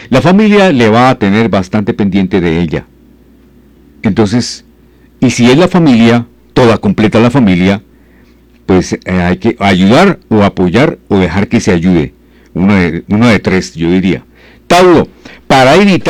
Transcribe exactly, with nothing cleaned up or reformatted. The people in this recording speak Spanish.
la familia le va a tener bastante pendiente de ella. Entonces, y si es la familia, toda completa la familia, pues eh, hay que ayudar o apoyar o dejar que se ayude. Una de, una de tres, yo diría. Tauro, para evitar